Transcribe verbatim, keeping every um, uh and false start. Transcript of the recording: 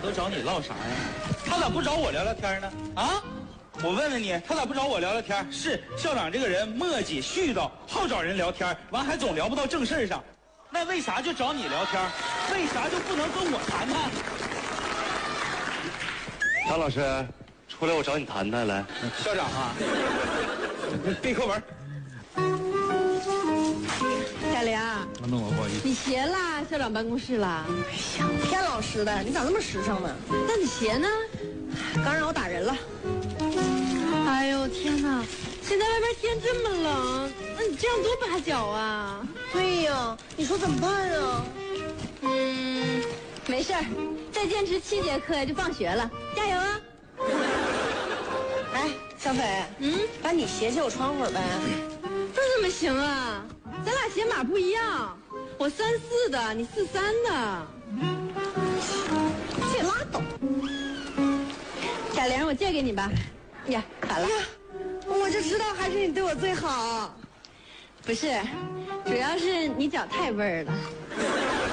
都找你唠啥呀？他咋不找我聊聊天呢？啊？我问问你，他咋不找我聊聊天？是校长这个人磨叽絮叨，好找人聊天，完还总聊不到正事上。那为啥就找你聊天？为啥就不能跟我谈谈？ 张老师，出来我找你谈谈来。 校长啊，背课文。 小梁， 那我不好意思。 你鞋啦？校长办公室啦？ 哎呀，骗老师的，你咋那么实诚呢？ 那你鞋呢？ 刚让我打人了。 哎呦天哪！现在外边天这么冷，那你这样多把脚啊！ 对呀，你说怎么办啊？ 嗯，没事儿，再坚持七节课就放学了，加油啊！ 哎，小斐， 嗯， 把你鞋借我穿会儿呗。 这怎么行啊？咱俩鞋码不一样，我三四的，你四三的。 这拉倒。 小玲，我借给你吧。呀，咋了？ 我就知道还是你对我最好。 不是，主要是你脚太味儿了。